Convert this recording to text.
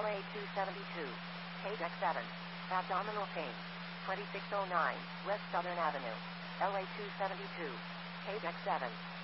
LA 272. Page X7. Abdominal pain. 2609 West Southern Avenue. LA 272. Page X7.